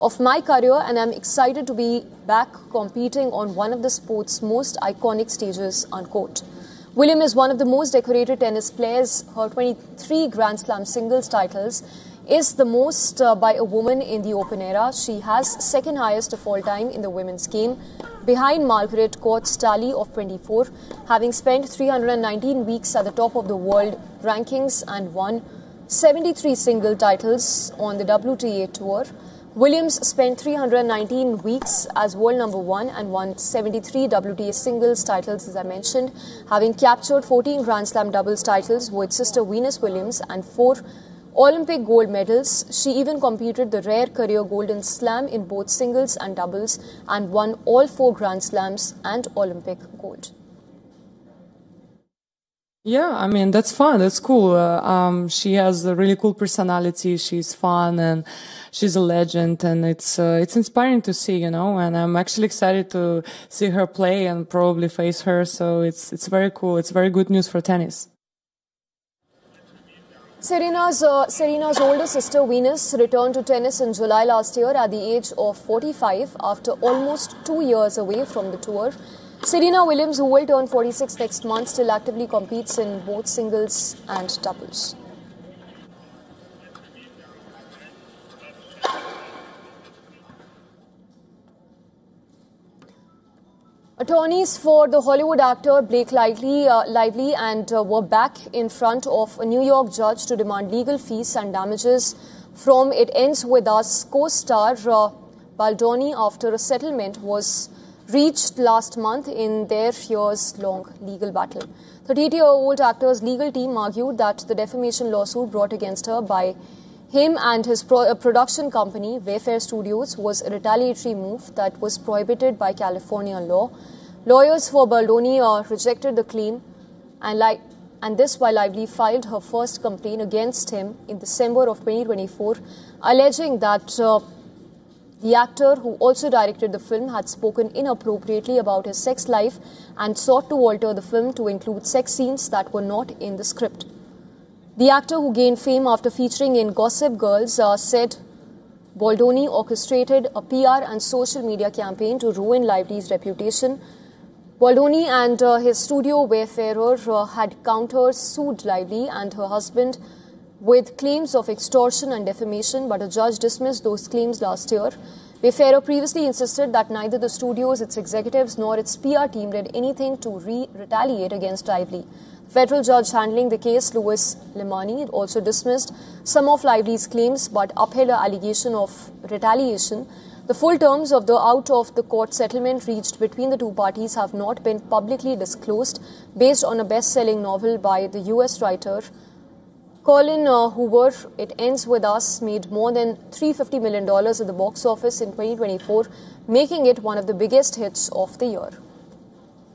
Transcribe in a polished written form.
of my career, and I'm excited to be back competing on one of the sport's most iconic stages on court. Williams is one of the most decorated tennis players. Her 23 Grand Slam singles titles is the most by a woman in the Open era. She has second highest of all time in the women's game, behind Margaret Court's tally of 24, having spent 319 weeks at the top of the world rankings and won 73 single titles on the WTA Tour. Williams spent 319 weeks as world number 1 and won 73 WTA singles titles, as I mentioned, having captured 14 Grand Slam doubles titles with sister Venus Williams and 4 Olympic gold medals. She even competed the rare career Golden Slam in both singles and doubles and won all 4 Grand Slams and Olympic gold. Yeah, I mean, that's fun. That's cool. She has a really cool personality. She's fun and she's a legend, and it's inspiring to see, and I'm actually excited to see her play and probably face her. So it's very cool. It's very good news for tennis. Serena's older sister Venus returned to tennis in July last year at the age of 45 after almost 2 years away from the tour. Serena Williams, who will turn 46 next month, still actively competes in both singles and doubles. Attorneys for the Hollywood actor Blake Lively were back in front of a New York judge to demand legal fees and damages from It Ends With Us co-star Baldoni after a settlement was reached last month in their years-long legal battle. The 38-year-old actor's legal team argued that the defamation lawsuit brought against her by him and his production company, Wayfair Studios, was a retaliatory move that was prohibited by California law. Lawyers for Baldoni rejected the claim, and this while Lively filed her first complaint against him in December of 2024, alleging that the actor, who also directed the film, had spoken inappropriately about his sex life and sought to alter the film to include sex scenes that were not in the script. The actor, who gained fame after featuring in Gossip Girls, said Baldoni orchestrated a PR and social media campaign to ruin Lively's reputation. Baldoni and his studio Wayfarer had counter-sued Lively and her husband with claims of extortion and defamation, but a judge dismissed those claims last year. Wayfarer previously insisted that neither the studios, its executives, nor its PR team did anything to retaliate against Lively. Federal judge handling the case, Louis Limani, also dismissed some of Lively's claims but upheld an allegation of retaliation. The full terms of the out-of-the-court settlement reached between the two parties have not been publicly disclosed, based on a best-selling novel by the U.S. writer Colin Hoover. It Ends With Us made more than $350 million at the box office in 2024, making it one of the biggest hits of the year.